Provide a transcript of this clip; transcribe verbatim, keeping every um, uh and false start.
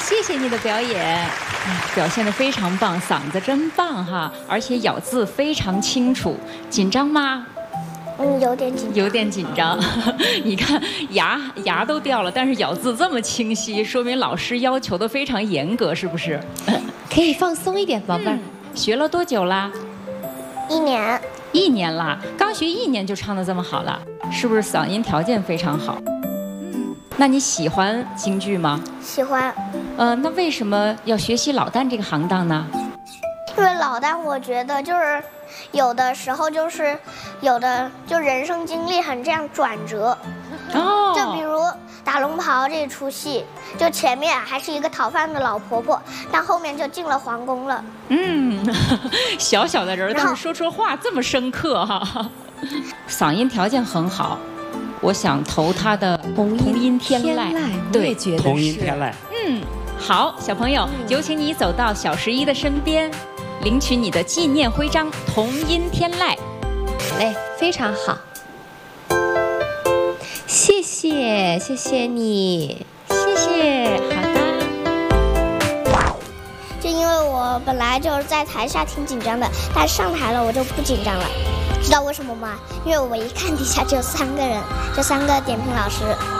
谢谢你的表演，表现得非常棒，嗓子真棒哈，而且咬字非常清楚。紧张吗？ 嗯，有点紧张。 有点紧张。你看牙牙都掉了，但是咬字这么清晰，说明老师要求的非常严格，是不是？ 可以放松一点，宝贝儿。 嗯，学了多久啦？ 一年。 一年啦，刚学一年就唱得这么好了，是不是嗓音条件非常好？嗯，那你喜欢京剧吗？ 喜欢。 呃，那为什么要学习老旦这个行当呢？ 因为老旦，我觉得就是有的时候就是有的就人生经历很这样转折。 哦。 就比如打龙袍这出戏，就前面还是一个讨饭的老婆婆，但后面就进了皇宫了。 嗯，小小的人，但是说出话这么深刻哈，嗓音条件很好，我想投他的童音天籁。 对，觉得童音天籁。 嗯，好，小朋友，有请你走到小十一的身边，领取你的纪念徽章——童音天籁。 哎，非常好。谢谢，谢谢你， 谢谢，好的。 就因为我本来就是在台下挺紧张的，但上台了我就不紧张了，知道为什么吗？因为我一看底下只有三个人，这三个点评老师。